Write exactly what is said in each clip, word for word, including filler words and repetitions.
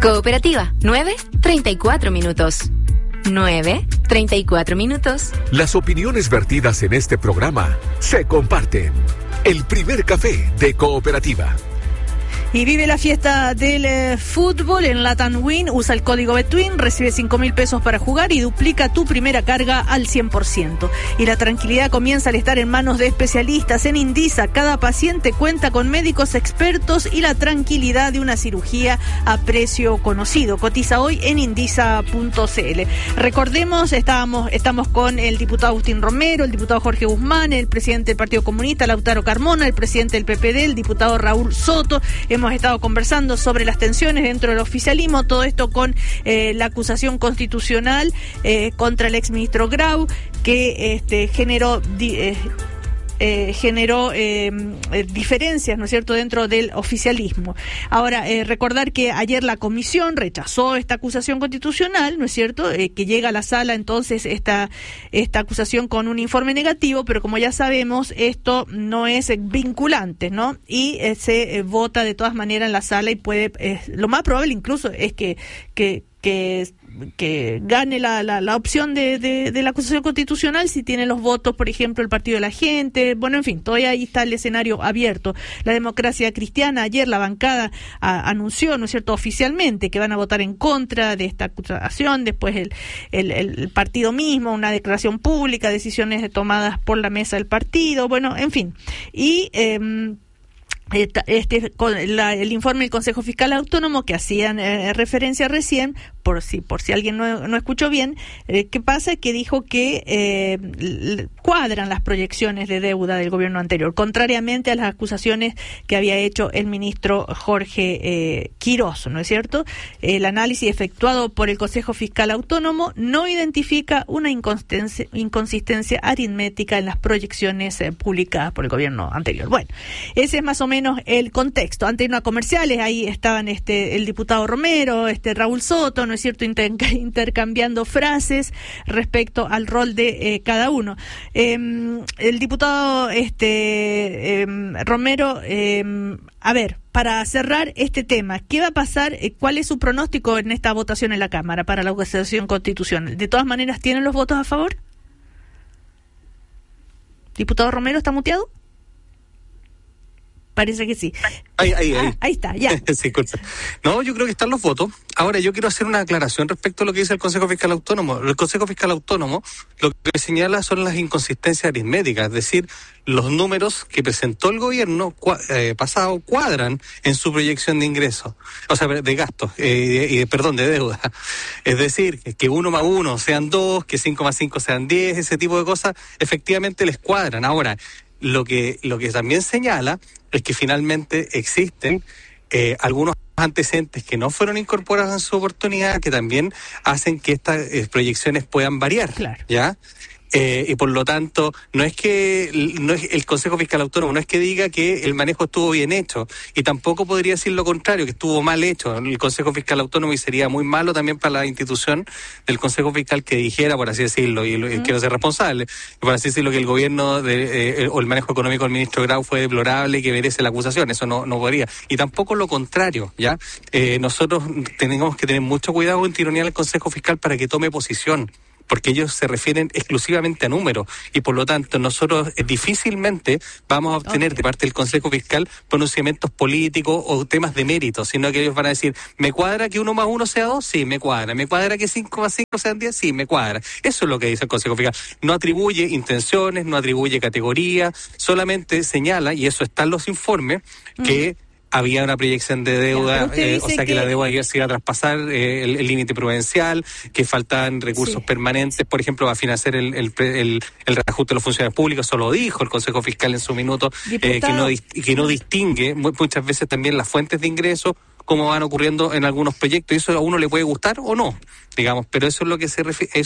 Cooperativa, nueve treinta y cuatro minutos. nueve treinta y cuatro minutos. Las opiniones vertidas en este programa se comparten. El primer café de Cooperativa. Y vive la fiesta del eh, fútbol en Latam Win. Usa el código Betwin, recibe cinco mil pesos para jugar y duplica tu primera carga al cien por ciento. Y la tranquilidad comienza al estar en manos de especialistas. En Indisa, cada paciente cuenta con médicos expertos y la tranquilidad de una cirugía a precio conocido. Cotiza hoy en indisa punto c l. Recordemos, estábamos, estamos con el diputado Agustín Romero, el diputado Jorge Guzmán, el presidente del Partido Comunista, Lautaro Carmona, el presidente del P P D, el diputado Raúl Soto. Hemos estado conversando sobre las tensiones dentro del oficialismo, todo esto con eh, la acusación constitucional eh, contra el exministro Grau, que este, generó... Di, eh, Eh, generó eh, eh, diferencias, ¿no es cierto?, dentro del oficialismo. Ahora, eh, recordar que ayer la comisión rechazó esta acusación constitucional, ¿no es cierto?, eh, que llega a la sala entonces esta, esta acusación con un informe negativo, pero como ya sabemos, esto no es vinculante, ¿no?, y eh, se eh, vota de todas maneras en la sala y puede, eh, lo más probable incluso es que, que, que que gane la, la, la opción de, de, de la acusación constitucional si tiene los votos, por ejemplo, el Partido de la Gente. Bueno, en fin, todavía ahí está el escenario abierto. La Democracia Cristiana, ayer la bancada a, anunció, ¿no es cierto?, oficialmente que van a votar en contra de esta acusación, después el, el, el partido mismo, una declaración pública, decisiones tomadas por la mesa del partido, bueno, en fin. Y... Eh, Este, la, el informe del Consejo Fiscal Autónomo que hacían eh, referencia recién, por si por si alguien no, no escuchó bien, eh, ¿qué pasa? Que dijo que eh, cuadran las proyecciones de deuda del gobierno anterior, contrariamente a las acusaciones que había hecho el ministro Jorge eh, Quirós, ¿no es cierto? El análisis efectuado por el Consejo Fiscal Autónomo no identifica una inconsistencia, inconsistencia aritmética en las proyecciones eh, publicadas por el gobierno anterior. Bueno, ese es más o menos el contexto. Antes de irnos a comerciales, ahí estaban este el diputado Romero, este Raúl Soto, ¿no es cierto?, Inter- intercambiando frases respecto al rol de eh, cada uno. Eh, el diputado este eh, Romero, eh, a ver, para cerrar este tema, ¿qué va a pasar? ¿Cuál es su pronóstico en esta votación en la Cámara para la acusación constitucional? ¿De todas maneras tienen los votos a favor? ¿Diputado Romero está muteado? Parece que sí. Ahí, ahí, ahí. Ah, ahí está, ya. Sí, no, yo creo que están los votos. Ahora, yo quiero hacer una aclaración respecto a lo que dice el Consejo Fiscal Autónomo. El Consejo Fiscal Autónomo lo que señala son las inconsistencias aritméticas, es decir, los números que presentó el gobierno cua- eh, pasado cuadran en su proyección de ingresos, o sea, de gastos, eh, y de, perdón, de deuda. Es decir, que uno más uno sean dos, que cinco más cinco sean diez, ese tipo de cosas, efectivamente les cuadran. Ahora, Lo que lo que también señala es que finalmente existen eh, algunos antecedentes que no fueron incorporados en su oportunidad, que también hacen que estas eh, proyecciones puedan variar, claro. ¿ya? Eh, y por lo tanto, no es que no es el Consejo Fiscal Autónomo no es que diga que el manejo estuvo bien hecho, y tampoco podría decir lo contrario, que estuvo mal hecho el Consejo Fiscal Autónomo, y sería muy malo también para la institución del Consejo Fiscal que dijera, por así decirlo, y mm. quiero ser responsable, por así decirlo, que el gobierno de, eh, o el manejo económico del ministro Grau fue deplorable y que merece la acusación. Eso no, no podría. Y tampoco lo contrario, ¿ya? Eh, nosotros tenemos que tener mucho cuidado en tironear al Consejo Fiscal para que tome posición, porque ellos se refieren exclusivamente a números, y por lo tanto nosotros eh, difícilmente vamos a obtener okay. de parte del Consejo Fiscal pronunciamientos políticos o temas de mérito, sino que ellos van a decir, ¿me cuadra que uno más uno sea dos? Sí, me cuadra. ¿Me cuadra que cinco más cinco sean diez? Sí, me cuadra. Eso es lo que dice el Consejo Fiscal. No atribuye intenciones, no atribuye categoría, solamente señala, y eso está en los informes, mm. que había una proyección de deuda, eh, o sea que, que la deuda se iba a traspasar eh, el límite prudencial, que faltaban recursos sí. permanentes, por ejemplo, a financiar el, el, el, el reajuste de los funcionarios públicos. Eso lo dijo el Consejo Fiscal en su minuto, eh, que, no, que no distingue muchas veces también las fuentes de ingresos, como van ocurriendo en algunos proyectos, y eso a uno le puede gustar o no, digamos, pero eso es lo que se refiere, eso es lo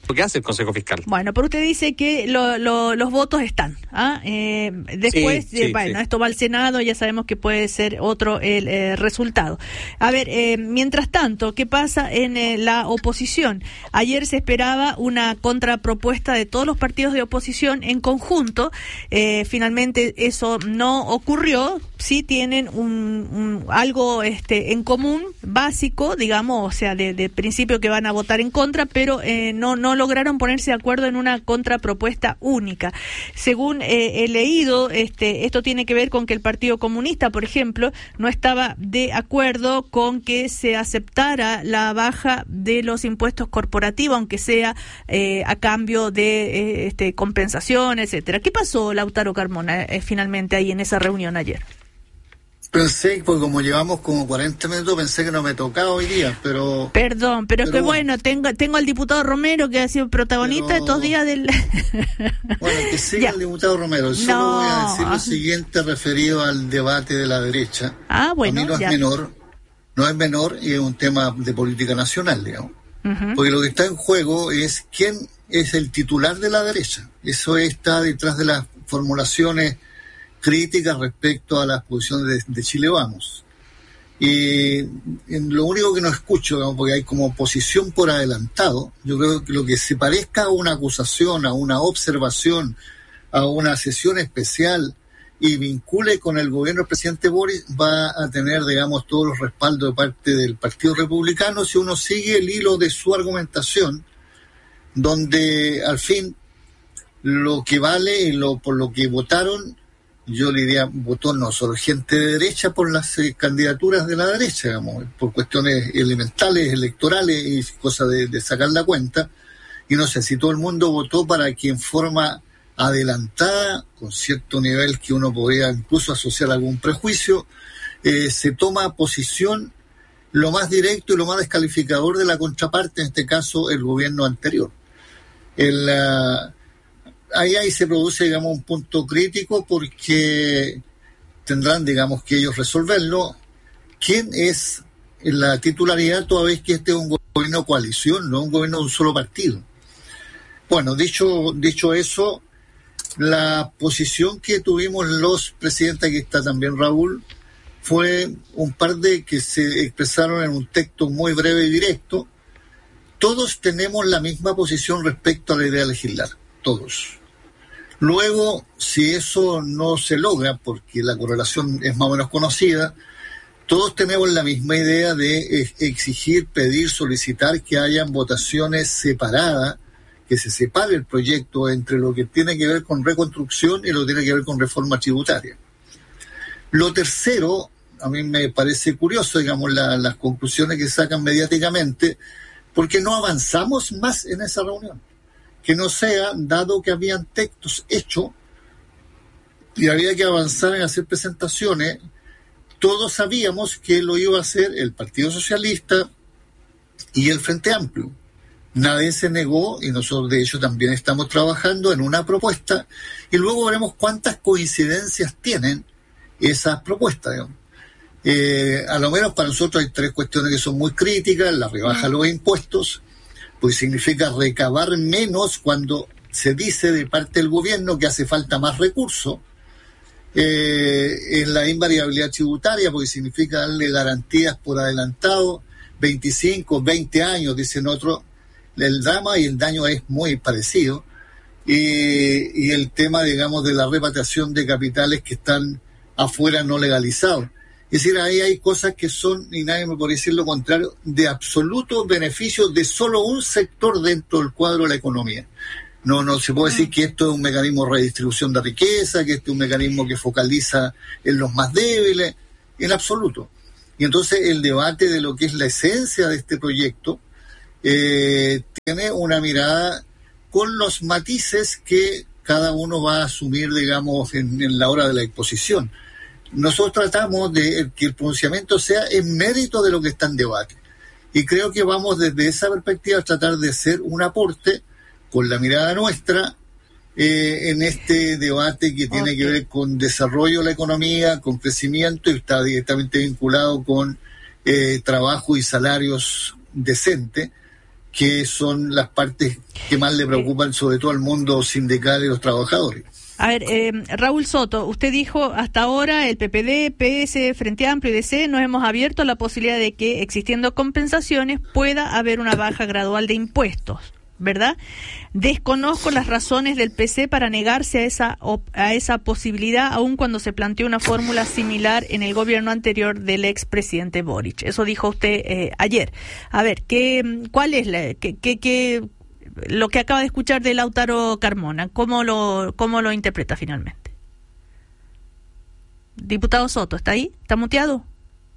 que hace el Consejo Fiscal. Bueno, pero usted dice que lo, lo, los votos están. ¿ah? Eh, después, sí, sí, eh, bueno, sí. esto va al Senado, ya sabemos que puede ser otro el eh, resultado. A ver, eh, mientras tanto, ¿qué pasa en eh, la oposición? Ayer se esperaba una contrapropuesta de todos los partidos de oposición en conjunto. Eh, finalmente eso no ocurrió. Sí tienen un, un algo este en común, básico, digamos, o sea, de, de principio que van a votar en contra, pero eh, no no lograron ponerse de acuerdo en una contrapropuesta única. Según eh, he leído, este, esto tiene que ver con que el Partido Comunista, por ejemplo, no estaba de acuerdo con que se aceptara la baja de los impuestos corporativos, aunque sea eh, a cambio de eh, este, compensación, etcétera. ¿Qué pasó, Lautaro Carmona, eh, finalmente ahí en esa reunión ayer? Pensé, pues como llevamos como cuarenta minutos, pensé que no me tocaba hoy día, pero... Perdón, pero, pero es que bueno, bueno, tengo tengo al diputado Romero, que ha sido protagonista pero... de estos días del... Bueno, que siga el diputado Romero. Solo no. voy a decir lo siguiente referido al debate de la derecha. Ah, bueno, a mí no ya. es menor, no es menor y es un tema de política nacional, digamos. Uh-huh. Porque lo que está en juego es quién es el titular de la derecha. Eso está detrás de las formulaciones críticas respecto a las posiciones de, de Chile Vamos. Y en lo único que no escucho, digamos, porque hay como posición por adelantado, yo creo que lo que se parezca a una acusación, a una observación, a una sesión especial y vincule con el gobierno del presidente Boris, va a tener, digamos, todos los respaldos de parte del Partido Republicano si uno sigue el hilo de su argumentación, donde al fin lo que vale y lo por lo que votaron, yo le diría, votó no solo gente de derecha por las eh, candidaturas de la derecha, digamos, por cuestiones elementales, electorales y cosas de, de sacar la cuenta. Y no sé si todo el mundo votó para que en forma adelantada, con cierto nivel que uno podría incluso asociar algún prejuicio, eh, se toma posición lo más directo y lo más descalificador de la contraparte, en este caso el gobierno anterior. El... Uh, Ahí, ahí se produce, digamos, un punto crítico porque tendrán, digamos, que ellos resolverlo. ¿Quién es la titularidad toda vez que este es un gobierno de coalición, no un gobierno de un solo partido? Bueno, dicho, dicho eso, la posición que tuvimos los presidentes, aquí está también Raúl, fue un par de que se expresaron en un texto muy breve y directo. Todos tenemos la misma posición respecto a la idea de legislar. Todos. Luego, si eso no se logra, porque la correlación es más o menos conocida, todos tenemos la misma idea de exigir, pedir, solicitar que hayan votaciones separadas, que se separe el proyecto entre lo que tiene que ver con reconstrucción y lo que tiene que ver con reforma tributaria. Lo tercero, a mí me parece curioso, digamos, la, las conclusiones que sacan mediáticamente, porque no avanzamos más en esa reunión. Que no sea, dado que habían textos hechos y había que avanzar en hacer presentaciones, todos sabíamos que lo iba a hacer el Partido Socialista y el Frente Amplio. Nadie se negó y nosotros de hecho también estamos trabajando en una propuesta y luego veremos cuántas coincidencias tienen esas propuestas, digamos. Eh, a lo menos para nosotros hay tres cuestiones que son muy críticas: la rebaja de los impuestos, pues significa recabar menos cuando se dice de parte del gobierno que hace falta más recursos. Eh, en la invariabilidad tributaria, porque significa darle garantías por adelantado, veinticinco, veinte años, dicen otros. El drama y el daño es muy parecido. Y, y el tema, digamos, de la repatriación de capitales que están afuera no legalizados. Es decir, ahí hay cosas que son, y nadie me puede decir lo contrario, de absoluto beneficio de solo un sector dentro del cuadro de la economía. No, no se puede decir que esto es un mecanismo de redistribución de riqueza, que este es un mecanismo que focaliza en los más débiles, en absoluto. Y entonces el debate de lo que es la esencia de este proyecto eh, tiene una mirada con los matices que cada uno va a asumir, digamos, en, en la hora de la exposición. Nosotros tratamos de que el pronunciamiento sea en mérito de lo que está en debate. Y creo que vamos desde esa perspectiva a tratar de ser un aporte con la mirada nuestra eh, en este debate que tiene okay. que ver con desarrollo de la economía, con crecimiento, y está directamente vinculado con eh, trabajo y salarios decentes, que son las partes que más le preocupan, sobre todo al mundo sindical y los trabajadores. A ver, eh, Raúl Soto, usted dijo hasta ahora el P P D, P S, Frente Amplio y D C nos hemos abierto a la posibilidad de que, existiendo compensaciones, pueda haber una baja gradual de impuestos, ¿verdad? Desconozco las razones del P C para negarse a esa a esa posibilidad, aun cuando se planteó una fórmula similar en el gobierno anterior del expresidente Boric. Eso dijo usted eh, ayer. A ver, ¿qué, cuál es la, qué, qué, qué, lo que acaba de escuchar de Lautaro Carmona? ¿Cómo lo, cómo lo interpreta finalmente? Diputado Soto, ¿está ahí? ¿Está muteado?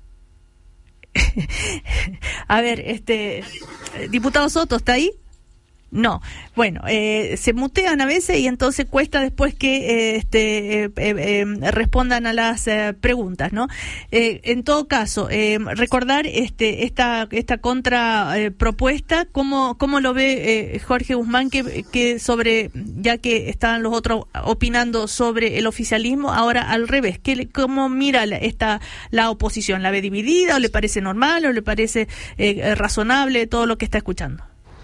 A ver, este, diputado Soto, ¿está ahí? No, bueno, eh, se mutean a veces y entonces cuesta después que eh, este, eh, eh, eh, respondan a las eh, preguntas, ¿no? Eh, en todo caso, eh, recordar este esta esta contra eh, propuesta, ¿cómo, cómo lo ve eh, Jorge Guzmán, que, que sobre, ya que están los otros opinando sobre el oficialismo, ahora al revés, ¿qué, ¿cómo mira la, esta la oposición? ¿La ve dividida o le parece normal o le parece eh, razonable todo lo que está escuchando?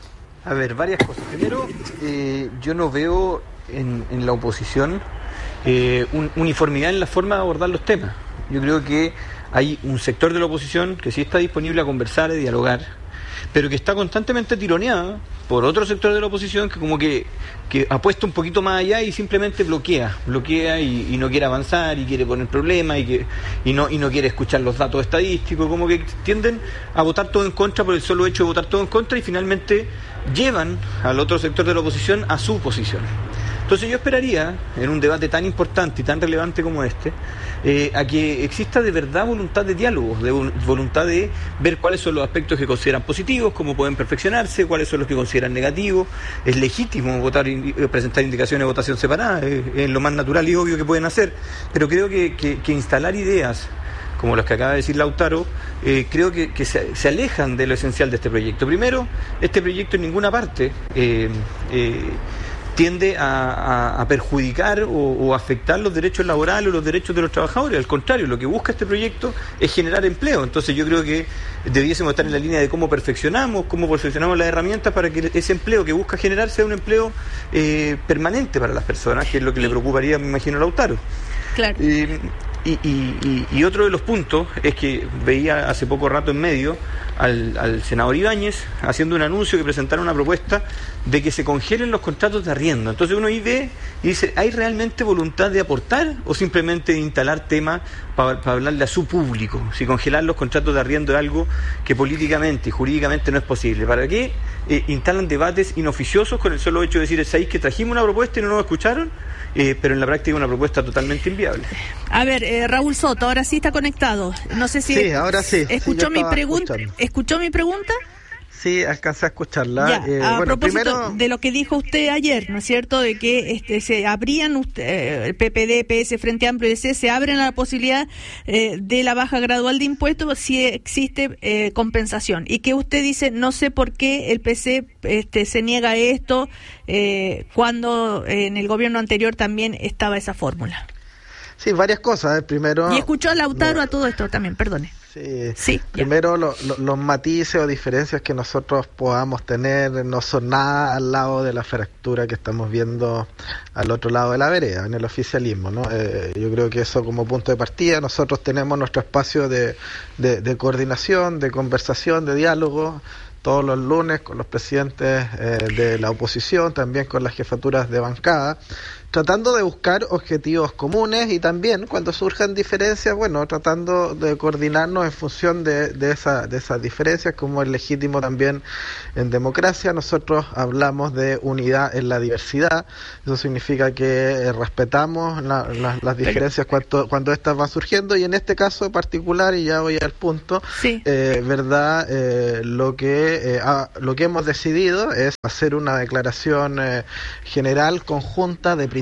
A ver, varias cosas. Primero, eh, yo no veo en, en la oposición eh, un, uniformidad en la forma de abordar los temas. Yo creo que hay un sector de la oposición que sí está disponible a conversar, a dialogar, pero que está constantemente tironeada por otro sector de la oposición que como que, que apuesta un poquito más allá y simplemente bloquea, bloquea y, y no quiere avanzar y quiere poner problemas y, que, y, no, y no quiere escuchar los datos estadísticos, como que tienden a votar todo en contra por el solo hecho de votar todo en contra y finalmente llevan al otro sector de la oposición a su posición. Entonces yo esperaría, en un debate tan importante y tan relevante como este, eh, a que exista de verdad voluntad de diálogo, de voluntad de ver cuáles son los aspectos que consideran positivos, cómo pueden perfeccionarse, cuáles son los que consideran negativos. Es legítimo votar, presentar indicaciones de votación separada, es, es lo más natural y obvio que pueden hacer, pero creo que, que, que instalar ideas como los que acaba de decir Lautaro, eh, creo que, que se, se alejan de lo esencial de este proyecto. Primero, este proyecto en ninguna parte eh, eh, tiende a, a, a perjudicar o, o afectar los derechos laborales o los derechos de los trabajadores. Al contrario, lo que busca este proyecto es generar empleo. Entonces yo creo que debiésemos estar en la línea de cómo perfeccionamos, cómo perfeccionamos las herramientas para que ese empleo que busca generar sea un empleo eh, permanente para las personas, que es lo que le preocuparía, me imagino, a Lautaro. Claro. Eh, Y, y, y otro de los puntos es que veía hace poco rato en medio al, al senador Ibáñez haciendo un anuncio que presentara una propuesta de que se congelen los contratos de arriendo. Entonces uno ahí ve y dice, ¿hay realmente voluntad de aportar o simplemente de instalar temas para, para hablarle a su público? Si congelar los contratos de arriendo es algo que políticamente y jurídicamente no es posible, ¿para qué eh, instalan debates inoficiosos con el solo hecho de decir, es ahí que trajimos una propuesta y no nos escucharon? Eh, pero en la práctica es una propuesta totalmente inviable. A ver, eh, Raúl Soto, ahora sí está conectado. No sé si sí, ahora sí. escuchó sí, mi pregunta. ¿Escuchó mi pregunta? Sí, alcancé a escucharla. Ya, eh, a bueno, propósito primero... de lo que dijo usted ayer, ¿no es cierto? De que este, se abrían, usted, eh, el P P D, P S, Frente Amplio y D C, se abren a la posibilidad eh, de la baja gradual de impuestos si existe eh, compensación. Y que usted dice, no sé por qué el P C este, se niega a esto eh, cuando eh, en el gobierno anterior también estaba esa fórmula. Sí, varias cosas. Eh. Primero... Y escuchó a Lautaro no. a todo esto también, perdone. Sí, sí primero lo, lo, los matices o diferencias que nosotros podamos tener no son nada al lado de la fractura que estamos viendo al otro lado de la vereda, en el oficialismo, ¿no? Eh, yo creo que eso como punto de partida, nosotros tenemos nuestro espacio de, de, de coordinación, de conversación, de diálogo, todos los lunes con los presidentes eh, de la oposición, también con las jefaturas de bancada, tratando de buscar objetivos comunes y también cuando surjan diferencias, bueno, tratando de coordinarnos en función de, de, esa, de esas diferencias, como es legítimo también en democracia. Nosotros hablamos de unidad en la diversidad, eso significa que eh, respetamos la, la, las diferencias cuando, cuando estas van surgiendo y en este caso particular, y ya voy al punto, sí. eh, verdad, eh, lo que eh, ha, lo que hemos decidido es hacer una declaración eh, general conjunta de principios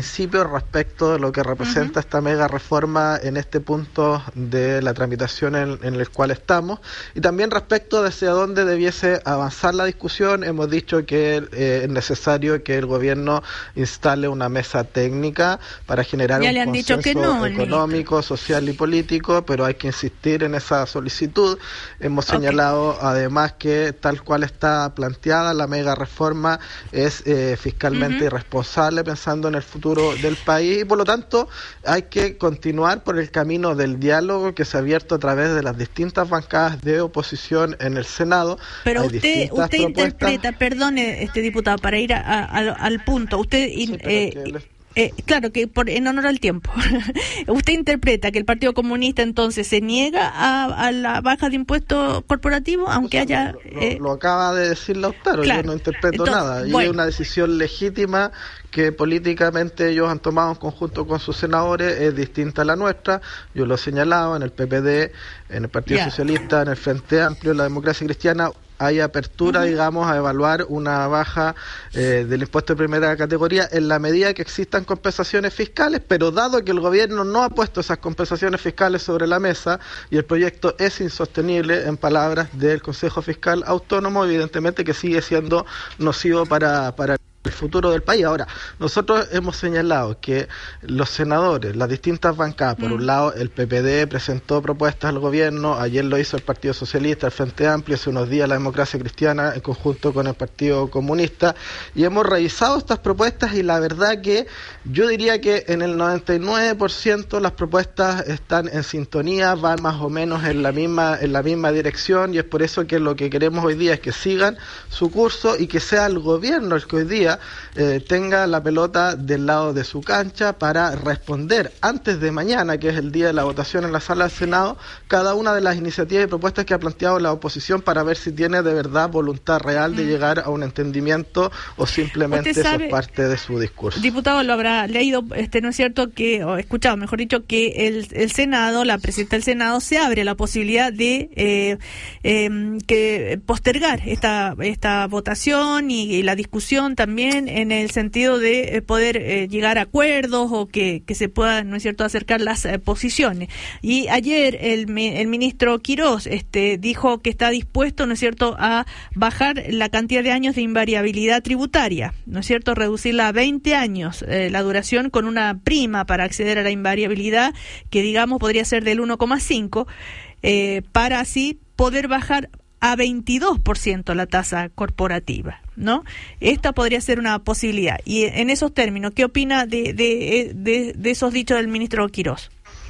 principios respecto de lo que representa uh-huh. esta mega reforma en este punto de la tramitación en, en el cual estamos, y también respecto de hacia dónde debiese avanzar la discusión. Hemos dicho que eh, es necesario que el gobierno instale una mesa técnica para generar ya un le han consenso dicho que no, económico, social y político, pero hay que insistir en esa solicitud. Hemos señalado okay. además que tal cual está planteada la mega reforma es eh, fiscalmente uh-huh. irresponsable pensando en el futuro del país, y por lo tanto hay que continuar por el camino del diálogo que se ha abierto a través de las distintas bancadas de oposición en el Senado. Pero hay usted usted interpreta, perdone este diputado, para ir a, a, al, al punto, usted sí, eh, Eh, claro que por en honor al tiempo, usted interpreta que el Partido Comunista entonces se niega a, a la baja de impuestos corporativos, aunque o sea, haya... Lo, eh, lo acaba de decir Lautaro, claro. Yo no interpreto entonces, nada, y bueno. es una decisión legítima que políticamente ellos han tomado en conjunto con sus senadores, es distinta a la nuestra. Yo lo he señalado en el P P D, en el Partido yeah. Socialista, en el Frente Amplio, en la Democracia Cristiana. Hay apertura, uh-huh. digamos, a evaluar una baja eh, del impuesto de primera categoría en la medida que existan compensaciones fiscales, pero dado que el gobierno no ha puesto esas compensaciones fiscales sobre la mesa y el proyecto es insostenible, en palabras del Consejo Fiscal Autónomo, evidentemente que sigue siendo nocivo para, para el futuro del país. Ahora, nosotros hemos señalado que los senadores, las distintas bancadas, por mm. un lado el P P D presentó propuestas al gobierno, ayer lo hizo el Partido Socialista, el Frente Amplio, hace unos días la Democracia Cristiana en conjunto con el Partido Comunista, y hemos revisado estas propuestas y la verdad que yo diría que en el noventa y nueve por ciento las propuestas están en sintonía, van más o menos en la misma en la misma dirección, y es por eso que lo que queremos hoy día es que sigan su curso y que sea el gobierno el que hoy día Eh, tenga la pelota del lado de su cancha para responder antes de mañana, que es el día de la votación en la sala del Senado, cada una de las iniciativas y propuestas que ha planteado la oposición para ver si tiene de verdad voluntad real de mm. llegar a un entendimiento o simplemente eso es parte de su discurso. Diputado, lo habrá leído, este, ¿no es cierto? que o escuchado, mejor dicho, que el, el Senado, la presidenta del Senado, se abre la posibilidad de eh, eh, que postergar esta, esta votación y, y la discusión también en el sentido de eh, poder eh, llegar a acuerdos o que, que se puedan, ¿no es cierto?, acercar las eh, posiciones. Y ayer el, el ministro Quirós este, dijo que está dispuesto, ¿no es cierto?, a bajar la cantidad de años de invariabilidad tributaria, ¿no es cierto?, reducirla a veinte años, eh, la duración, con una prima para acceder a la invariabilidad que, digamos, podría ser del uno coma cinco, eh, para así poder bajar a veintidós por ciento la tasa corporativa, ¿no? Esta podría ser una posibilidad. Y en esos términos, ¿qué opina de, de, de, de esos dichos del ministro Quirós?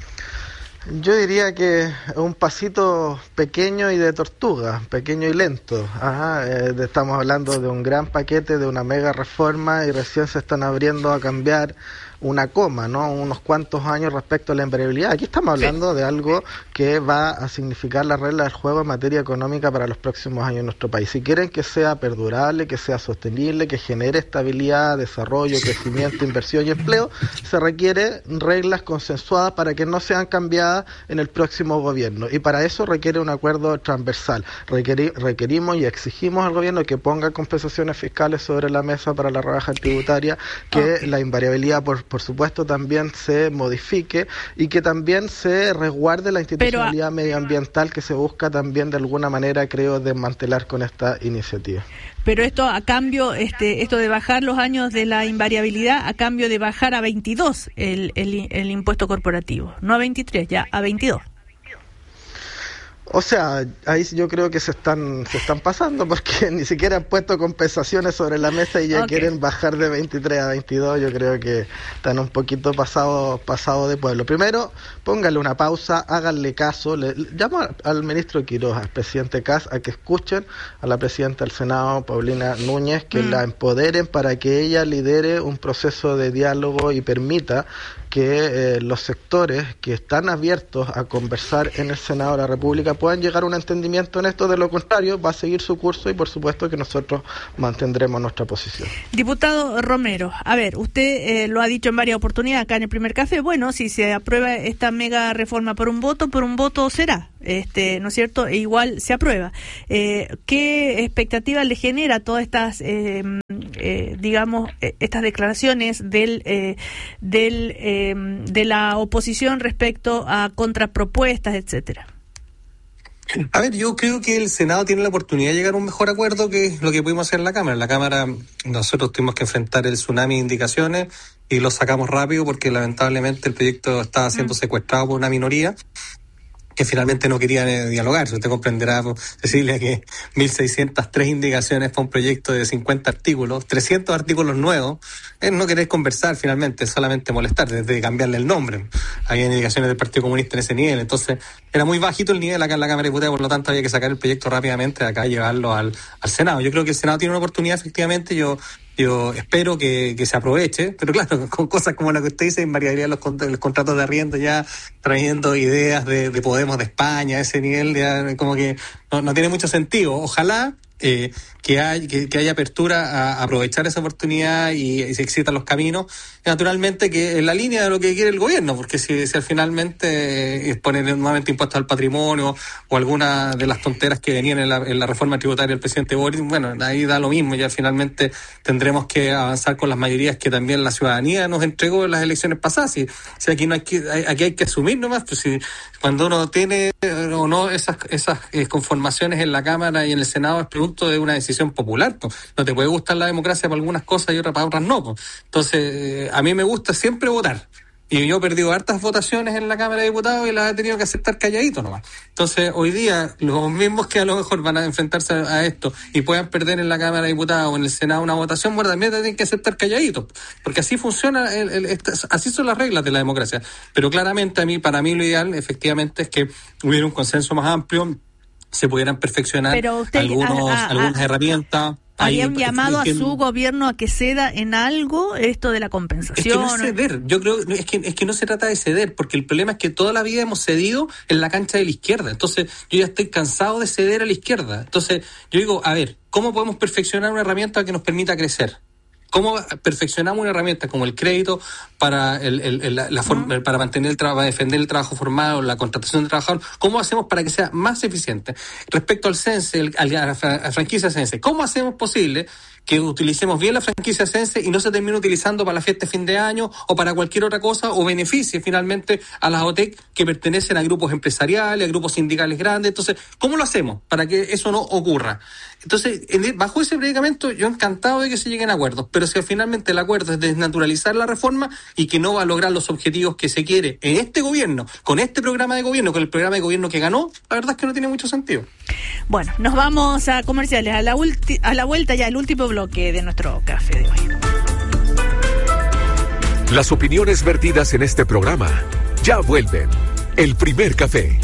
Yo diría que un pasito pequeño y de tortuga, pequeño y lento. Ajá, eh, estamos hablando de un gran paquete, de una mega reforma, y recién se están abriendo a cambiar una coma, ¿no? Unos cuantos años respecto a la invariabilidad. Aquí estamos hablando sí. de algo que va a significar la regla del juego en materia económica para los próximos años en nuestro país. Si quieren que sea perdurable, que sea sostenible, que genere estabilidad, desarrollo, crecimiento, inversión y empleo, se requiere reglas consensuadas para que no sean cambiadas en el próximo gobierno. Y para eso requiere un acuerdo transversal. Requeri- requerimos y exigimos al gobierno que ponga compensaciones fiscales sobre la mesa para la rebaja tributaria, que okay. la invariabilidad por por supuesto también se modifique y que también se resguarde la institucionalidad Pero, medioambiental que se busca también de alguna manera, creo, desmantelar con esta iniciativa. Pero esto a cambio, este, esto de bajar los años de la invariabilidad, a cambio de bajar a veintidós el, el, el impuesto corporativo, no a veintitrés, ya a veintidós. O sea, ahí yo creo que se están se están pasando porque ni siquiera han puesto compensaciones sobre la mesa y ya okay. quieren bajar de veintitrés a veintidós. Yo creo que están un poquito pasados pasado de pueblo. Primero, póngale una pausa, háganle caso. Le, llamo al ministro Quirós, al presidente Kast, a que escuchen a la presidenta del Senado, Paulina Núñez, que mm. la empoderen para que ella lidere un proceso de diálogo y permita que eh, los sectores que están abiertos a conversar en el Senado de la República puedan llegar a un entendimiento en esto. De lo contrario, va a seguir su curso y por supuesto que nosotros mantendremos nuestra posición. Diputado Romero, a ver, usted eh, lo ha dicho en varias oportunidades acá en el primer café, bueno, si se aprueba esta mega reforma por un voto, por un voto será, este, ¿no es cierto? E igual se aprueba. Eh, ¿Qué expectativas le genera todas estas eh, eh, digamos, eh, estas declaraciones del, eh, del eh, de la oposición respecto a contrapropuestas, etcétera? A ver, yo creo que el Senado tiene la oportunidad de llegar a un mejor acuerdo que lo que pudimos hacer en la Cámara. En la Cámara nosotros tuvimos que enfrentar el tsunami de indicaciones y lo sacamos rápido porque lamentablemente el proyecto estaba siendo secuestrado por una minoría que finalmente no querían eh, dialogar. Usted comprenderá, Cecilia, que mil seiscientas tres indicaciones para un proyecto de cincuenta artículos, trescientos artículos nuevos, es no querer conversar finalmente, es solamente molestar, desde cambiarle el nombre. Había indicaciones del Partido Comunista en ese nivel, entonces era muy bajito el nivel acá en la Cámara de Diputados, por lo tanto había que sacar el proyecto rápidamente de acá y llevarlo al, al Senado. Yo creo que el Senado tiene una oportunidad, efectivamente, yo Yo espero que, que se aproveche, pero claro, con cosas como la que usted dice, invariaría los, cont- los contratos de arriendo ya trayendo ideas de, de Podemos de España, ese nivel ya como que no, no tiene mucho sentido. Ojalá eh, que, hay, que, que haya apertura a aprovechar esa oportunidad y, y se excitan los caminos, naturalmente que en la línea de lo que quiere el gobierno, porque si, si al finalmente eh, poner nuevamente impuestos al patrimonio o alguna de las tonteras que venían en la, en la reforma tributaria del presidente Boris, bueno, ahí da lo mismo, ya finalmente tendremos que avanzar con las mayorías que también la ciudadanía nos entregó en las elecciones pasadas. Si, si aquí no hay que, hay, aquí hay que asumir nomás, pues si cuando uno tiene o no esas esas eh, conformaciones en la Cámara y en el Senado es producto de una decisión popular, pues. No te puede gustar la democracia para algunas cosas y otras para otras no, pues. Entonces, eh, a mí me gusta siempre votar. Y yo he perdido hartas votaciones en la Cámara de Diputados y las he tenido que aceptar calladito nomás. Entonces, hoy día, los mismos que a lo mejor van a enfrentarse a esto y puedan perder en la Cámara de Diputados o en el Senado una votación, bueno, también tienen que aceptar calladito. Porque así funciona, el, el, estas, así son las reglas de la democracia. Pero claramente, a mí, para mí lo ideal, efectivamente, es que hubiera un consenso más amplio, se pudieran perfeccionar usted, algunos, a, a, algunas a, herramientas. ¿Había un llamado a su gobierno a que ceda en algo esto de la compensación? Es que no es ceder, yo creo es que, es que no se trata de ceder, porque el problema es que toda la vida hemos cedido en la cancha de la izquierda, entonces yo ya estoy cansado de ceder a la izquierda, entonces yo digo, a ver, ¿cómo podemos perfeccionar una herramienta que nos permita crecer? ¿Cómo perfeccionamos una herramienta como el crédito para el, el, el, la, la forma, uh-huh. para mantener el trabajo, para defender el trabajo formal, la contratación de trabajadores? ¿Cómo hacemos para que sea más eficiente? Respecto al Sense, el, a la franquicia Sense, ¿cómo hacemos posible que utilicemos bien la franquicia Sense y no se termine utilizando para la fiesta de fin de año o para cualquier otra cosa o beneficie finalmente a las O T E C que pertenecen a grupos empresariales, a grupos sindicales grandes? Entonces, ¿cómo lo hacemos para que eso no ocurra? Entonces, en, bajo ese predicamento, yo encantado de que se lleguen a acuerdos, pero si finalmente el acuerdo es desnaturalizar la reforma y que no va a lograr los objetivos que se quiere en este gobierno, con este programa de gobierno, con el programa de gobierno que ganó, la verdad es que no tiene mucho sentido. Bueno, nos vamos a comerciales, a la, ulti- a la vuelta ya el último bloque de nuestro café de hoy. Las opiniones vertidas en este programa ya vuelven. El primer café.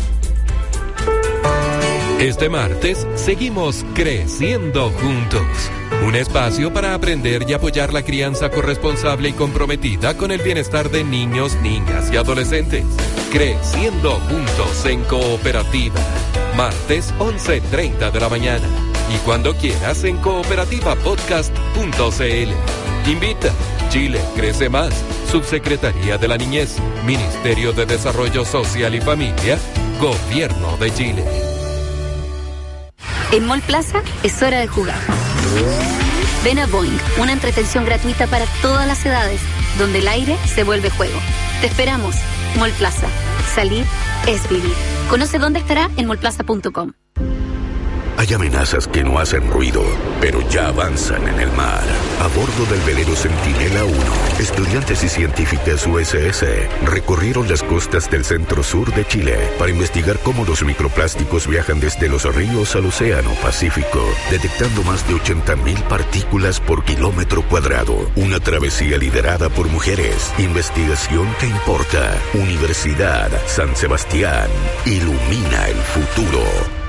Este martes seguimos creciendo juntos. Un espacio para aprender y apoyar la crianza corresponsable y comprometida con el bienestar de niños, niñas y adolescentes. Creciendo juntos en Cooperativa. Martes once treinta de la mañana. Y cuando quieras en cooperativa podcast punto c l. Invita. Chile crece más. Subsecretaría de la Niñez. Ministerio de Desarrollo Social y Familia. Gobierno de Chile. En Mall Plaza es hora de jugar. Ven a Boing, una entretención gratuita para todas las edades, donde el aire se vuelve juego. Te esperamos. Mall Plaza. Salir es vivir. Conoce dónde estará en mall plaza punto com. Hay amenazas que no hacen ruido, pero ya avanzan en el mar. A bordo del velero Centinela uno, estudiantes y científicas U S S recorrieron las costas del centro-sur de Chile para investigar cómo los microplásticos viajan desde los ríos al océano Pacífico, detectando más de ochenta mil partículas por kilómetro cuadrado. Una travesía liderada por mujeres. Investigación que importa. Universidad San Sebastián. Ilumina el futuro.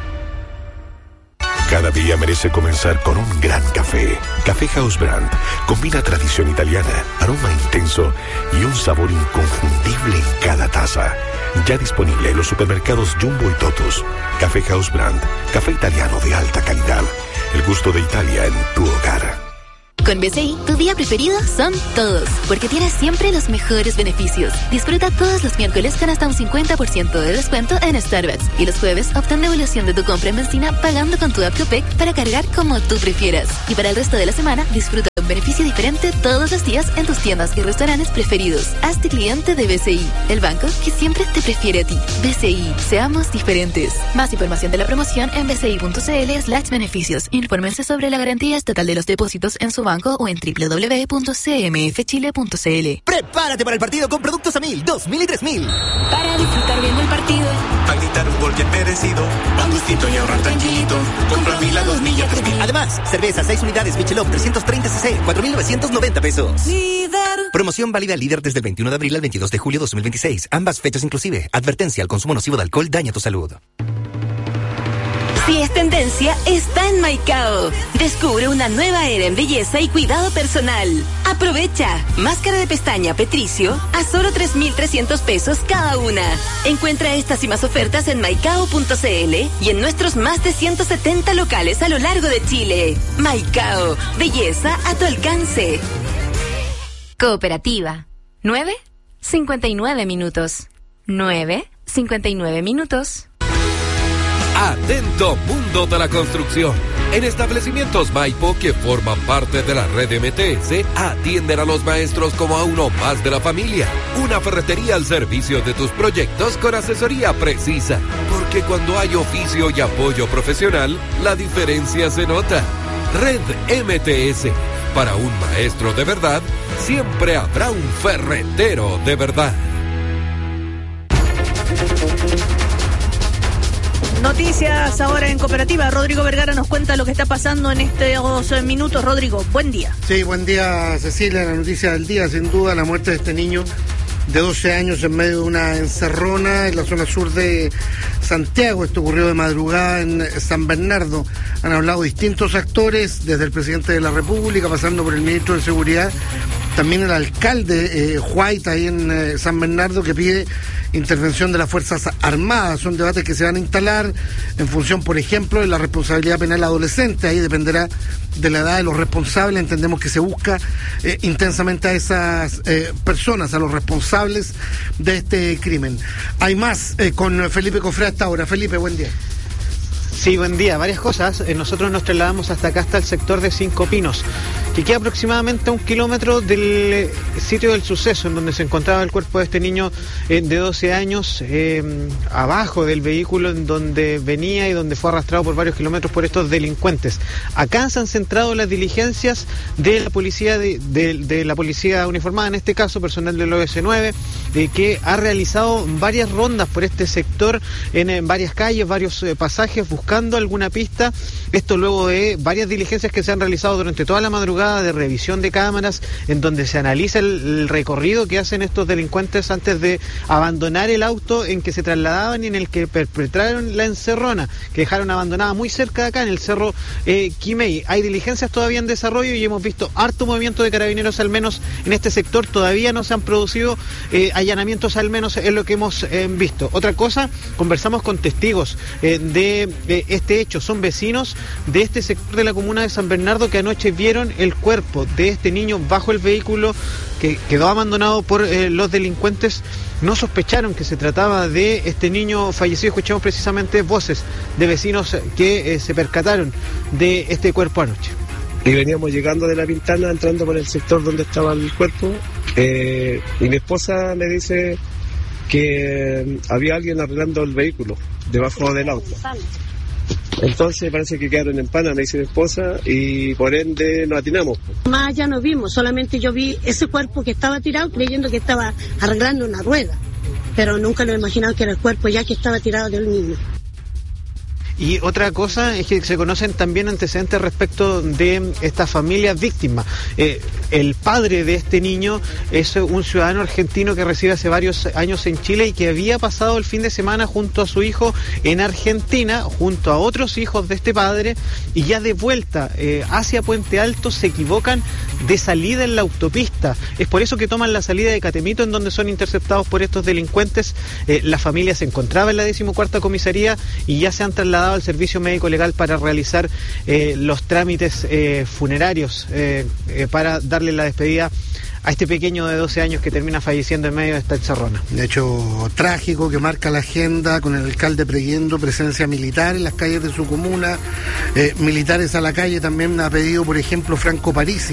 Cada día merece comenzar con un gran café. Café House Brand combina tradición italiana, aroma intenso y un sabor inconfundible en cada taza. Ya disponible en los supermercados Jumbo y Totus. Café House Brand, café italiano de alta calidad. El gusto de Italia en tu hogar. Con B C I, tu día preferido son todos, porque tienes siempre los mejores beneficios. Disfruta todos los miércoles con hasta un cincuenta por ciento de descuento en Starbucks. Y los jueves obtén devolución de tu compra en benzina pagando con tu app Copec para cargar como tú prefieras. Y para el resto de la semana, disfruta beneficio diferente todos los días en tus tiendas y restaurantes preferidos. Hazte cliente de B C I, el banco que siempre te prefiere a ti. B C I, seamos diferentes. Más información de la promoción en bci.cl slash beneficios. Infórmense sobre la garantía estatal de los depósitos en su banco o en doble u doble u doble u punto c m f chile punto c l. Prepárate para el partido con productos a mil, dos mil y tres mil. Para disfrutar viendo el partido. Para gritar un gol bien merecido. Pan gustito y ahorrar tranquilito. Compra mil a dos mil y a tres mil. Además, cerveza seis unidades Michelob trescientos treinta centilitros, cuatro mil novecientos noventa pesos. Líder. Promoción válida Líder desde el veintiuno de abril al veintidós de julio dos mil veintiséis. Ambas fechas inclusive. Advertencia: el consumo nocivo de alcohol daña tu salud. Si es tendencia, está en Maicao. Descubre una nueva era en belleza y cuidado personal. Aprovecha. Máscara de pestaña Petricio a solo tres mil trescientos pesos cada una. Encuentra estas y más ofertas en maicao punto c l y en nuestros más de ciento setenta locales a lo largo de Chile. Maicao. Belleza a tu alcance. Cooperativa. nueve cincuenta y nueve minutos. nueve cincuenta y nueve minutos. Atento mundo de la construcción. En establecimientos Maipo que forman parte de la red M T S, atienden a los maestros como a uno más de la familia. Una ferretería al servicio de tus proyectos con asesoría precisa. Porque cuando hay oficio y apoyo profesional, la diferencia se nota. Red M T S. Para un maestro de verdad, siempre habrá un ferretero de verdad. Noticias ahora en Cooperativa. Rodrigo Vergara nos cuenta lo que está pasando en estos minutos. Rodrigo, buen día. Sí, buen día, Cecilia. La noticia del día, sin duda, la muerte de este niño de doce años en medio de una encerrona en la zona sur de Santiago. Esto ocurrió de madrugada en San Bernardo. Han hablado distintos actores, desde el presidente de la República, pasando por el ministro de Seguridad, también el alcalde eh, White ahí en eh, San Bernardo, que pide intervención de las Fuerzas Armadas. Son debates que se van a instalar en función, por ejemplo, de la responsabilidad penal adolescente. Ahí dependerá de la edad de los responsables. Entendemos que se busca eh, intensamente a esas eh, personas, a los responsables de este crimen. Hay más eh, con Felipe Cofré hasta ahora. Felipe, buen día. Sí, buen día. Varias cosas. Eh, nosotros nos trasladamos hasta acá, hasta el sector de Cinco Pinos, que queda aproximadamente a un kilómetro del eh, sitio del suceso, en donde se encontraba el cuerpo de este niño eh, de doce años, eh, abajo del vehículo en donde venía y donde fue arrastrado por varios kilómetros por estos delincuentes. Acá se han centrado las diligencias de la policía de, de, de la policía uniformada, en este caso personal del O S nueve, eh, que ha realizado varias rondas por este sector en, en varias calles, varios eh, pasajes, buscando alguna pista. Esto luego de varias diligencias que se han realizado durante toda la madrugada de revisión de cámaras, en donde se analiza el, el recorrido que hacen estos delincuentes antes de abandonar el auto en que se trasladaban y en el que perpetraron la encerrona, que dejaron abandonada muy cerca de acá, en el cerro eh, Quimei. Hay diligencias todavía en desarrollo y hemos visto harto movimiento de carabineros, al menos en este sector. Todavía no se han producido eh, allanamientos, al menos es lo que hemos eh, visto. Otra cosa, conversamos con testigos eh, de eh, este hecho. Son vecinos de este sector de la comuna de San Bernardo que anoche vieron el cuerpo de este niño bajo el vehículo que quedó abandonado por eh, los delincuentes. No sospecharon que se trataba de este niño fallecido. Escuchamos precisamente voces de vecinos que eh, se percataron de este cuerpo anoche. Y veníamos llegando de La Pintana, entrando por el sector donde estaba el cuerpo, eh, y mi esposa me dice que había alguien arreglando el vehículo debajo del auto. Entonces parece que quedaron en pana, me dice mi esposa, y por ende nos atinamos. Más ya no vimos, solamente yo vi ese cuerpo que estaba tirado creyendo que estaba arreglando una rueda, pero nunca lo he imaginado que era el cuerpo ya que estaba tirado del niño. Y otra cosa es que se conocen también antecedentes respecto de esta familia víctima. Eh, el padre de este niño es un ciudadano argentino que reside hace varios años en Chile y que había pasado el fin de semana junto a su hijo en Argentina, junto a otros hijos de este padre, y ya de vuelta eh, hacia Puente Alto se equivocan de salida en la autopista. Es por eso que toman la salida de Catemito, en donde son interceptados por estos delincuentes. Eh, la familia se encontraba en la decimocuarta comisaría y ya se han trasladado al servicio médico legal para realizar eh, los trámites eh, funerarios eh, eh, para darle la despedida a este pequeño de doce años que termina falleciendo en medio de esta encerrona. De hecho, trágico que marca la agenda, con el alcalde previendo presencia militar en las calles de su comuna, eh, militares a la calle. También ha pedido, por ejemplo, Franco Parisi,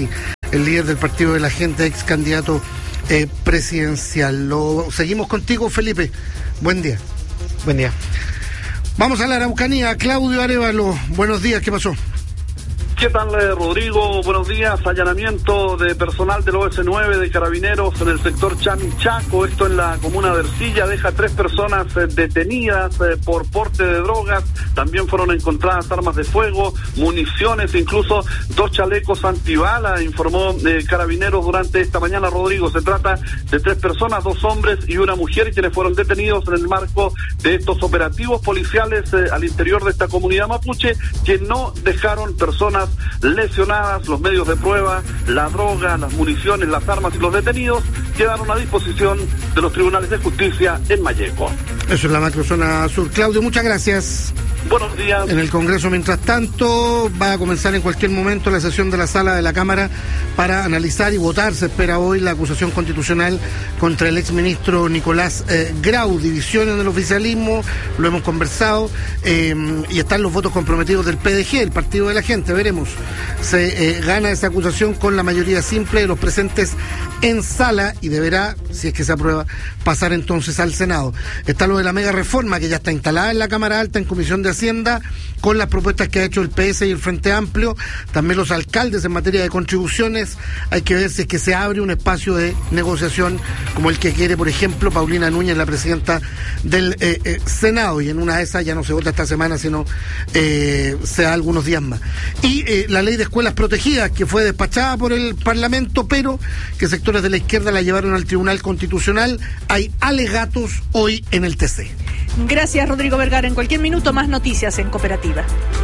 el líder del Partido de la Gente, ex candidato eh, presidencial. Lo seguimos contigo, Felipe. Buen día. Buen día. Vamos a la Araucanía. Claudio Arevalo, buenos días, ¿qué pasó? ¿Qué tal, Rodrigo? Buenos días. Allanamiento de personal del O S nueve de Carabineros en el sector Chamichaco, esto en la comuna de Ercilla, deja tres personas eh, detenidas eh, por porte de drogas. También fueron encontradas armas de fuego, municiones, incluso dos chalecos antibala, informó eh, Carabineros durante esta mañana, Rodrigo. Se trata de tres personas, dos hombres y una mujer, quienes fueron detenidos en el marco de estos operativos policiales eh, al interior de esta comunidad mapuche, que no dejaron personas lesionadas. Los medios de prueba, la droga, las municiones, las armas y los detenidos quedaron a disposición de los tribunales de justicia en Malleco. Eso es la macrozona sur. Claudio, muchas gracias. Buenos días. En el Congreso, mientras tanto, va a comenzar en cualquier momento la sesión de la sala de la Cámara para analizar y votar, se espera hoy, la acusación constitucional contra el exministro Nicolás eh, Grau. Divisiones del oficialismo, lo hemos conversado, eh, y están los votos comprometidos del P D G, el Partido de la Gente. Veremos. Se eh, gana esa acusación con la mayoría simple de los presentes en sala y deberá, si es que se aprueba, pasar entonces al Senado. Está lo de la mega reforma, que ya está instalada en la Cámara Alta, en Comisión de Hacienda, con las propuestas que ha hecho el P S y el Frente Amplio, también los alcaldes en materia de contribuciones. Hay que ver si es que se abre un espacio de negociación como el que quiere, por ejemplo, Paulina Núñez, la presidenta del eh, eh, Senado, y en una de esas ya no se vota esta semana, sino eh, sea algunos días más. Y eh, la ley de escuelas protegidas, que fue despachada por el Parlamento, pero que sectores de la izquierda la llevaron al Tribunal Constitucional. Hay alegatos hoy en el T C. Gracias, Rodrigo Vergara. En cualquier minuto más noticias en Cooperativa.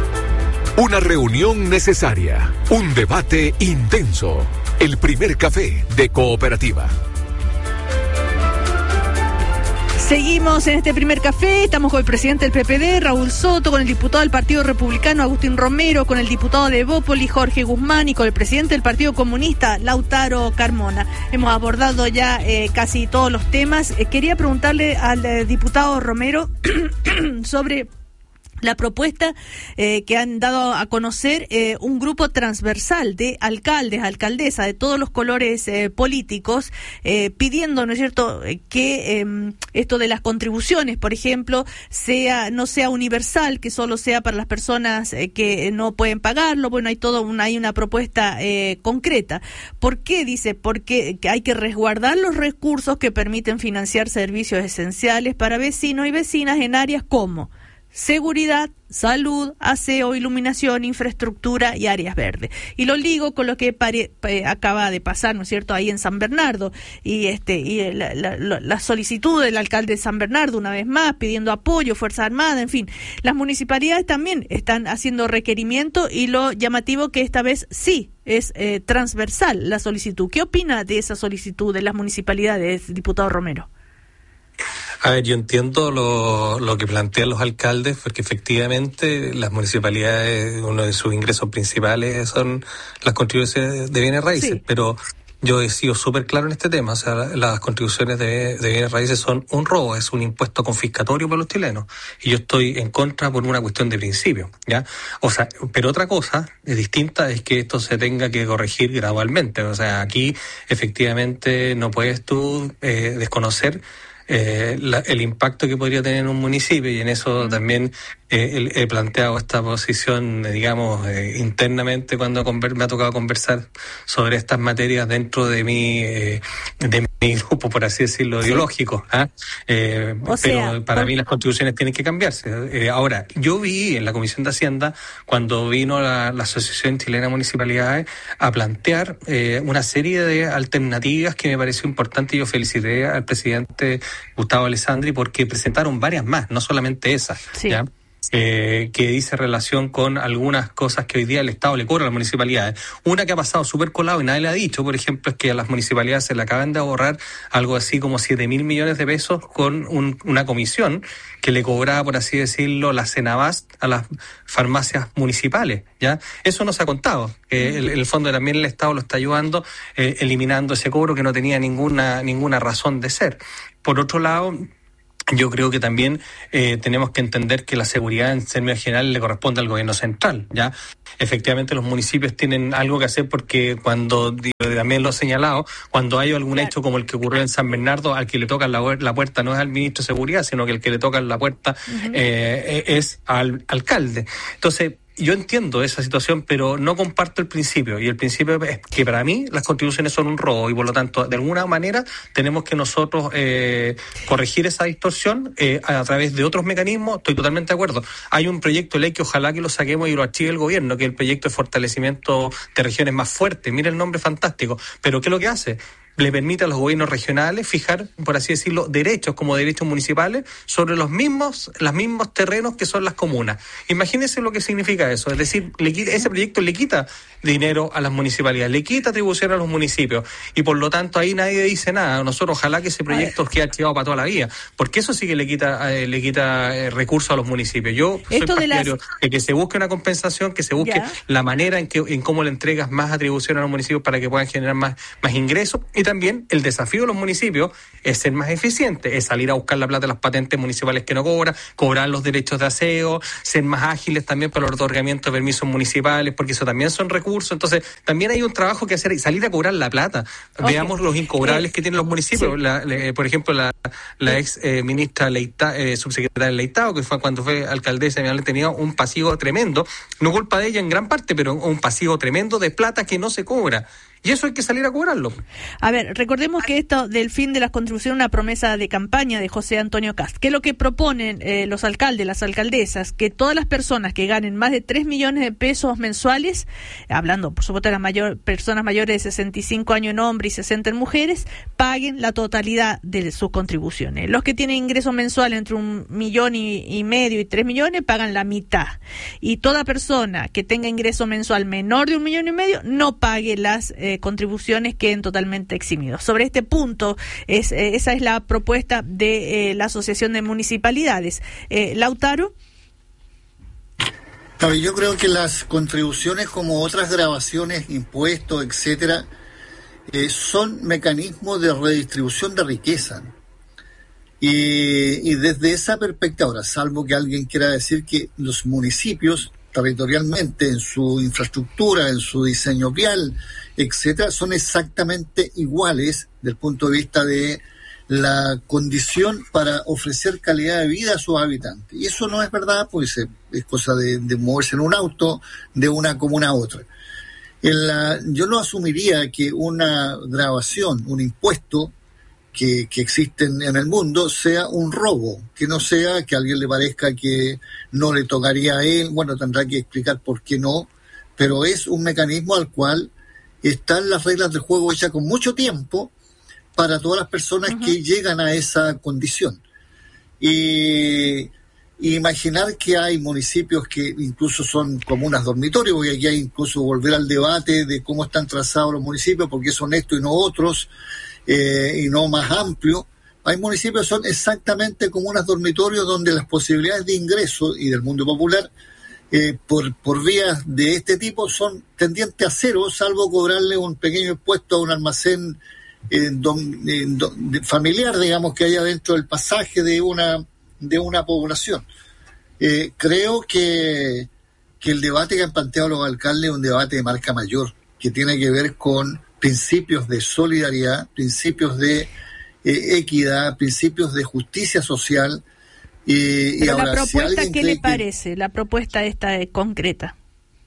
Una reunión necesaria, un debate intenso. El primer café de Cooperativa. Seguimos en este primer café, estamos con el presidente del P P D, Raúl Soto, con el diputado del Partido Republicano, Agustín Romero, con el diputado de Evópoli, Jorge Guzmán, y con el presidente del Partido Comunista, Lautaro Carmona. Hemos abordado ya eh, casi todos los temas. Eh, quería preguntarle al eh, diputado Romero sobre la propuesta eh, que han dado a conocer eh, un grupo transversal de alcaldes, alcaldesas de todos los colores eh, políticos, eh, pidiendo, ¿no es cierto?, que eh, esto de las contribuciones, por ejemplo, sea no sea universal, que solo sea para las personas eh, que no pueden pagarlo. Bueno, hay todo una, hay una propuesta eh, concreta. ¿Por qué? Dice, porque hay que resguardar los recursos que permiten financiar servicios esenciales para vecinos y vecinas en áreas como seguridad, salud, aseo, iluminación, infraestructura y áreas verdes. Y lo ligo con lo que pare, eh, acaba de pasar, ¿no es cierto?, ahí en San Bernardo, y este y la, la, la solicitud del alcalde de San Bernardo, una vez más, pidiendo apoyo, Fuerza Armada, en fin. Las municipalidades también están haciendo requerimiento, y lo llamativo que esta vez sí es eh, transversal la solicitud. ¿Qué opina de esa solicitud de las municipalidades, diputado Romero? A ver, yo entiendo lo, lo que plantean los alcaldes, porque efectivamente las municipalidades, uno de sus ingresos principales son las contribuciones de bienes raíces, sí. Pero yo he sido súper claro en este tema. O sea, las contribuciones de, de bienes raíces son un robo, es un impuesto confiscatorio para los chilenos, y yo estoy en contra por una cuestión de principio, ¿ya? O sea, pero otra cosa es distinta, es que esto se tenga que corregir gradualmente. O sea, aquí efectivamente no puedes tú eh, desconocer Eh, la, el impacto que podría tener en un municipio, y en eso también eh, he planteado esta posición, digamos, eh, internamente cuando conver- me ha tocado conversar sobre estas materias dentro de mi eh, de mi grupo, por así decirlo, ¿sí?, ideológico. ¿Ah? Eh, pero sea, para por... mí las contribuciones tienen que cambiarse. Eh, ahora, yo vi en la Comisión de Hacienda, cuando vino la, la Asociación Chilena de Municipalidades a plantear eh, una serie de alternativas que me pareció importante, y yo felicité al presidente Gustavo Alessandri porque presentaron varias más, no solamente esas, sí. ¿Ya? Eh, que dice relación con algunas cosas que hoy día el Estado le cobra a las municipalidades. Una que ha pasado súper colado y nadie le ha dicho, por ejemplo, es que a las municipalidades se le acaban de ahorrar algo así como siete mil millones de pesos con un, una comisión que le cobraba, por así decirlo, la Cenabast a las farmacias municipales, ¿ya? Eso no se ha contado. Eh, el, el fondo también el Estado lo está ayudando, eh, eliminando ese cobro que no tenía ninguna, ninguna razón de ser. Por otro lado, yo creo que también eh, tenemos que entender que la seguridad en términos generales le corresponde al gobierno central, ¿ya? Efectivamente los municipios tienen algo que hacer porque cuando, también lo he señalado, cuando hay algún hecho como el que ocurrió en San Bernardo, al que le toca la, la puerta no es al ministro de Seguridad, sino que el que le toca la puerta uh-huh. eh, es al alcalde. Entonces, yo entiendo esa situación, pero no comparto el principio. Y el principio es que para mí las contribuciones son un robo y por lo tanto, de alguna manera, tenemos que nosotros eh, corregir esa distorsión eh, a través de otros mecanismos. Estoy totalmente de acuerdo. Hay un proyecto de ley que ojalá que lo saquemos y lo archive el gobierno, que es el proyecto de fortalecimiento de regiones más fuertes. Mira el nombre fantástico. Pero ¿qué es lo que hace? Le permite a los gobiernos regionales fijar, por así decirlo, derechos como derechos municipales sobre los mismos, los mismos terrenos que son las comunas. Imagínense lo que significa eso, es decir, le quita, ese proyecto le quita dinero a las municipalidades, le quita atribución a los municipios y por lo tanto ahí nadie dice nada. Nosotros ojalá que ese proyecto quede archivado para toda la vida, porque eso sí que le quita eh, le quita eh, recursos a los municipios. Yo soy Esto partidario de, las... de que se busque una compensación, que se busque ya. la manera en que en cómo le entregas más atribución a los municipios para que puedan generar más, más ingresos. Y también el desafío de los municipios es ser más eficientes, es salir a buscar la plata de las patentes municipales que no cobran, cobrar los derechos de aseo, ser más ágiles también para el otorgamiento de permisos municipales, porque eso también son recursos. Entonces, también hay un trabajo que hacer y salir a cobrar la plata. Okay. Veamos los incobrables que tienen los municipios. Sí. La, le, por ejemplo, la, la ex eh, ministra Leita, eh, subsecretaria Leitao, que fue cuando fue alcaldesa, tenía un pasivo tremendo, no culpa de ella en gran parte, pero un pasivo tremendo de plata que no se cobra. Y eso hay que salir a cobrarlo. A ver, recordemos que esto del fin de las contribuciones es una promesa de campaña de José Antonio Kast. ¿Qué es lo que proponen eh, los alcaldes, las alcaldesas? Que todas las personas que ganen más de tres millones de pesos mensuales, hablando por supuesto de las mayor, personas mayores de sesenta y cinco años en hombres y sesenta en mujeres, paguen la totalidad de sus contribuciones. Los que tienen ingresos mensuales entre un millón y, y medio y tres millones pagan la mitad. Y toda persona que tenga ingreso mensual menor de un millón y medio no pague las eh, contribuciones queden totalmente eximidos. Sobre este punto, es, eh, esa es la propuesta de eh, la Asociación de Municipalidades. Eh, Lautaro. Yo creo que las contribuciones, como otras grabaciones, impuestos, etcétera, eh, son mecanismos de redistribución de riqueza. Y, y desde esa perspectiva, ahora, salvo que alguien quiera decir que los municipios, territorialmente, en su infraestructura, en su diseño vial, etcétera, son exactamente iguales desde el punto de vista de la condición para ofrecer calidad de vida a sus habitantes. Y eso no es verdad, pues es cosa de, de moverse en un auto de una comuna a otra. En la, yo no asumiría que una grabación, un impuesto que, que existe en, en el mundo sea un robo, que no sea que a alguien le parezca que no le tocaría a él, bueno, tendrá que explicar por qué no, pero es un mecanismo al cual están las reglas del juego hechas con mucho tiempo para todas las personas uh-huh. que llegan a esa condición. Y, y imaginar que hay municipios que incluso son comunas dormitorios, porque aquí hay incluso volver al debate de cómo están trazados los municipios, porque son estos y no otros, eh, y no más amplios. Hay municipios que son exactamente comunas dormitorios donde las posibilidades de ingreso y del mundo popular Eh, por, por vías de este tipo son tendientes a cero, salvo cobrarle un pequeño impuesto a un almacén eh, don, eh, don, de familiar, digamos, que haya dentro del pasaje de una de una población. Eh, creo que, que el debate que han planteado los alcaldes es un debate de marca mayor, que tiene que ver con principios de solidaridad, principios de eh, equidad, principios de justicia social. Y, Pero y ahora, la propuesta, si ¿qué le que... parece? La propuesta esta es concreta.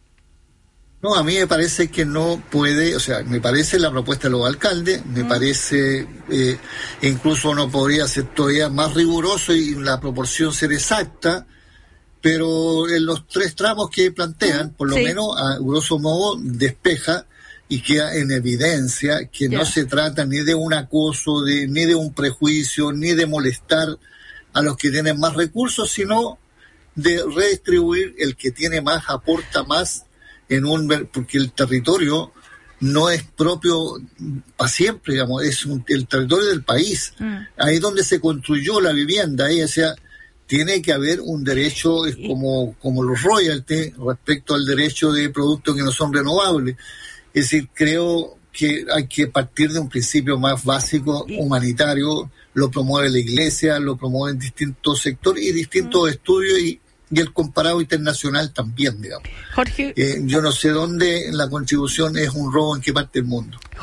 No, a mí me parece que no puede, o sea, me parece la propuesta de los alcaldes, me mm. parece, eh, incluso uno podría ser todavía más riguroso y la proporción ser exacta, pero en los tres tramos que plantean, por lo sí. menos, a grosso modo, despeja y queda en evidencia que yeah. no se trata ni de un acoso, de, ni de un prejuicio, ni de molestar a los que tienen más recursos, sino de redistribuir. El que tiene más aporta más, en un porque el territorio no es propio para siempre, digamos, es un, el territorio del país. Mm. Ahí es donde se construyó la vivienda, ahí, o sea, tiene que haber un derecho, es como, como los royalties respecto al derecho de productos que no son renovables. Es decir, creo que hay que partir de un principio más básico, humanitario. lo promueve la Iglesia, lo promueven distintos sectores y distintos mm. estudios y, y el comparado internacional también, digamos. Jorge. Eh, yo no sé dónde la contribución es un robo en qué parte del mundo.